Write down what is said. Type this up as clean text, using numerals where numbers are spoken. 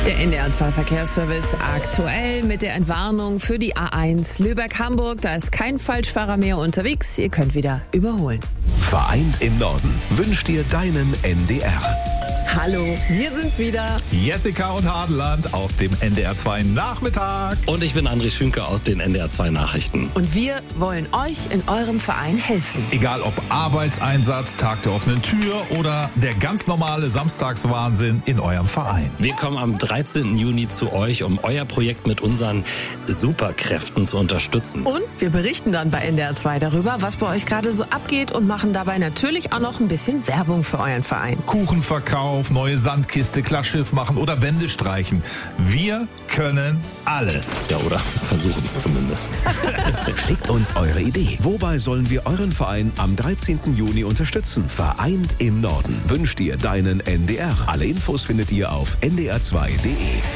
Der NDR 2 Verkehrsservice aktuell mit der Entwarnung für die A1 Lübeck-Hamburg. Da ist kein Falschfahrer mehr unterwegs. Ihr könnt wieder überholen. Vereint im Norden wünscht dir deinen NDR. Hallo, wir sind's wieder. Jessica und Hadeland aus dem NDR 2 Nachmittag. Und ich bin André Schünke aus den NDR 2 Nachrichten. Und wir wollen euch in eurem Verein helfen. Egal ob Arbeitseinsatz, Tag der offenen Tür oder der ganz normale Samstagswahnsinn in eurem Verein. Wir kommen am 13. Juni zu euch, um euer Projekt mit unseren Superkräften zu unterstützen. Und wir berichten dann bei NDR 2 darüber, was bei euch gerade so abgeht und machen dabei natürlich auch noch ein bisschen Werbung für euren Verein. Kuchenverkauf, neue Sandkiste, Klarschiff machen oder Wände streichen. Wir können alles. Ja, oder versuchen es zumindest. Schickt uns eure Idee. Wobei sollen wir euren Verein am 13. Juni unterstützen? Vereint im Norden wünscht dir deinen NDR. Alle Infos findet ihr auf ndr2.de.